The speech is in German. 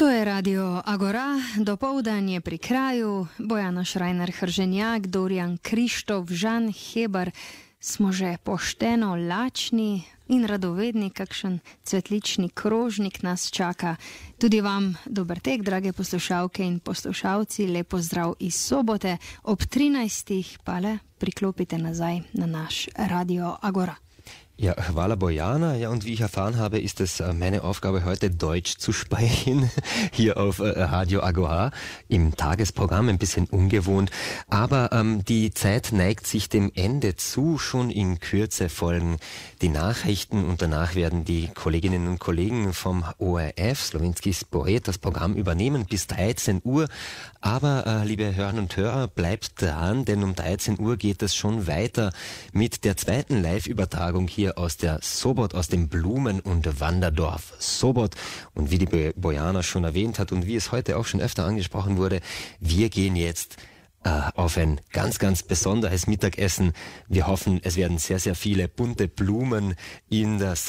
To je Radio Agora, dopoldan je pri kraju, Bojana Šrajner-Hrženjak, Dorijan Krištof, Žan Hebar. Smo že pošteno lačni in radovedni, kakšen cvetlični krožnik nas čaka. Tudi vam dober tek, drage poslušalke in poslušalci, lepo zdrav iz Sobote. Ob 13. pa le priklopite nazaj na naš Radio Agora. Ja, hvala Bojana. Ja, und wie ich erfahren habe, ist es meine Aufgabe, heute Deutsch zu sprechen, hier auf Radio Agora im Tagesprogramm, ein bisschen ungewohnt. Aber die Zeit neigt sich dem Ende zu, schon in Kürze folgen die Nachrichten und danach werden die Kolleginnen und Kollegen vom ORF, Slovenski Sporet, das Programm übernehmen bis 13 Uhr. Aber, liebe Hörerinnen und Hörer, bleibt dran, denn um 13 Uhr geht es schon weiter mit der zweiten Live-Übertragung hier aus der Sobot, aus dem Blumen- und Wanderdorf Sobot. Und wie die Bojana schon erwähnt hat und wie es heute auch schon öfter angesprochen wurde, wir gehen jetzt auf ein ganz, ganz besonderes Mittagessen. Wir hoffen, es werden sehr, sehr viele bunte Blumen in das